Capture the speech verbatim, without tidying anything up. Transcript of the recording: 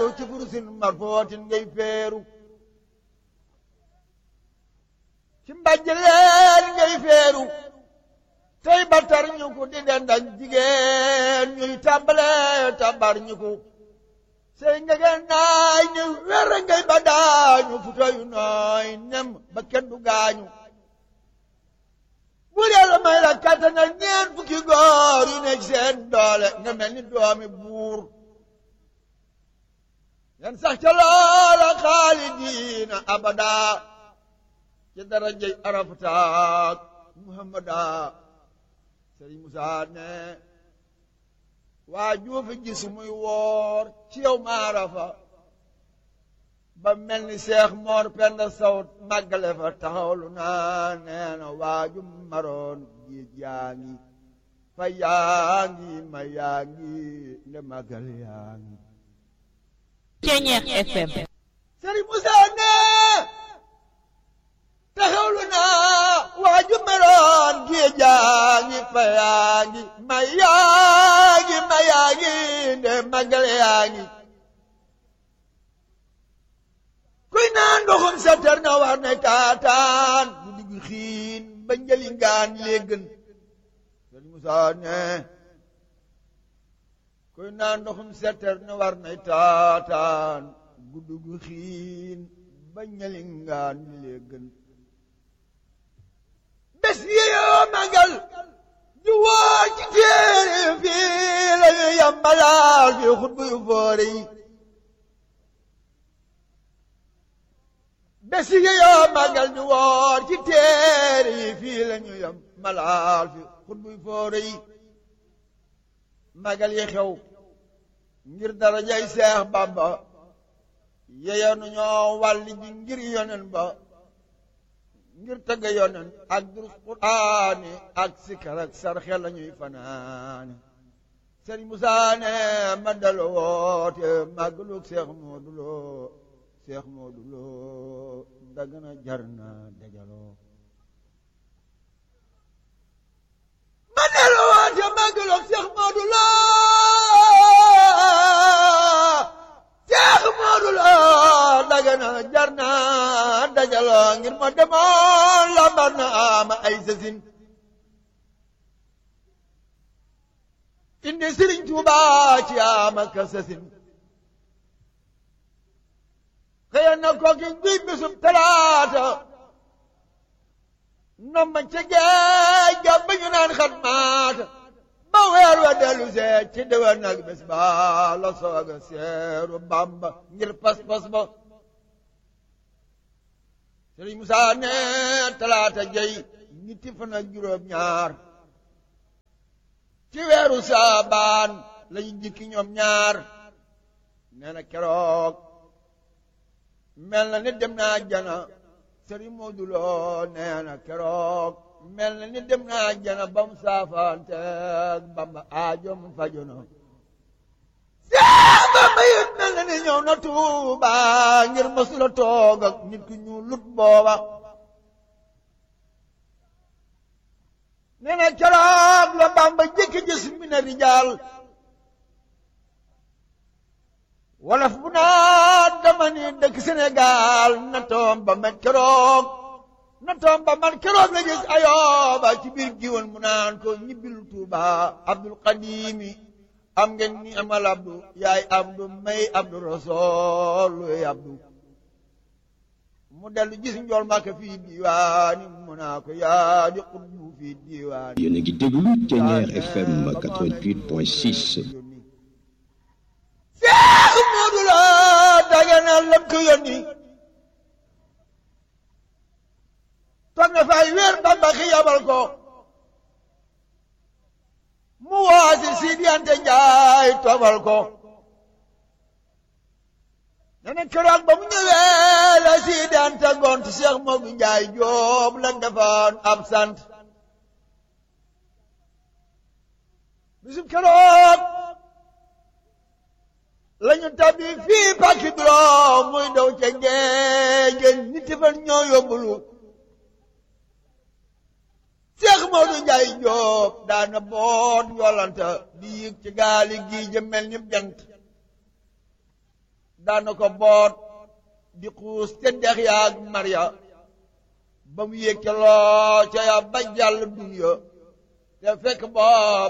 feeru ci furusin marfootin ngay feeru ci mbàjjaleen ngay feeru tey batar ñu ko di dendak jigéen ñuy tàmbale tàmbar ñu ko sey ngegen naay ni wer ngay ba daañu futoyu nooy nem ba kenn du gaañu bu dee la may la kattanal ñeent fukki góor yu nekk seen doole nga mel ni doomi buur yan sax ca loola xaalidiina abada ci darajay arafataak muhammada sëriñ Musaa ne waa juufi gis muy woor ci yow maarafa ba mel ni seex moor penda sawt màggale fa taxawlu naa nee na waaju maroon géej yaa ngi fa yaa ngi ma yaa ngi nde màggal yaa ngi Ceñeex F M Sëriñ Musaa ne taxawlu naa waaju maroon géej yaa ngi fa yaa ngi ma yaa ngi ma yaa ngi nde màggal yaa ngi kuy naan ndoxum setter na war ne taataan bu digg xiin ba njëli ngaan léegën Sëriñ Musaa ne kuy naan ndoxum setter na war ne taataan bu digg xiin ba njëli ngaan léegën bés yi yoo magal ju woo ci téere fii la ñu yambalaal fi xutbu yu foore yi bés yi yoo magal ju woo ci téere yi fii la ñu yambalaal fi xutbu yu foore yi magal yi xew ngir darajay Seex Bamba yeyoonu ñoo wàlli ji ngir yonen ba ngir tëgg yonen ak durus quraani ak sikar ak sarxe la ñuy fanaani Sëriñ Musaa ne ma dalo woote màggalug Seex Moodu Lo Seex Moodu Lo Dagana jar na dajaloo ma dalo woote màggalug Seex Moodu Lo Seex Moodu Lo Dagana jar na dajaloo ngir ma demoon lambar na ama ay sasin indi Sëriñ Tuubaa ci ama ka sasin xëya na kooki ngi bisub talaata nomma ca géej ga ba ñu naan xat maata ba weer wa dellu see ci déwén nag bés ba la sooga seeru Bàmba ngir pas-pas ba Sëriñ Musaa ne talaata jey ñetti fan ak juróom ñaar ci weeru saabaan lañu jikki ñoom ñaar nee na keroog mel na ni dem naa jana Sëriñ Moodu Lo nee na keroog mel na ni dem naa jana ba mu saafaanteeg Bamba aajo mu fajono Seex Bamba yit mel na ni ñëw na Tuuba ngir masula toog ak nit ku ñu lut booba nee na keroog la Bamba jëkki gis mi na rijaal wolof bu naa dama ni dëkk Sénégal na toom ba man keroog na toom ba man keroog la gis Ayooba ci biir giwoon mu naan ko ñibbil Tuuba Abdul Qadimi am ngeen ni amal Abdu yaay Abdu may Abdu Rasool luy Abdu mu dellu gis njool Màkka fii diiwaani mu naa ko yaa di xutbu fii diiwaani. Yéen a ngi déglu Ceñeex F M quatre-vingt-huit point six. Seex Moodu Lo Dagana lam ko yónni toog na fay weer Bamba xi yabal ko mu waasi Sidi Anta Njaay tobal ko nene keroog ba mu ñëwee la Sidi Anta gont Seex Moodu Njaay Jóob la defoon ab sant bisub keroog lañu tabbi fii pàkki Biroo muy daw ca géej gi nit fan ñoo yóbbulu Seex Moodu Njaay Jóob daana boot yoolanta di yëg ci gaali gi ja mel ni jant daana ko boot di xuus te dex yaag Maria ba mu yëkkaloo ca ya ba jàll dunya te fekk booba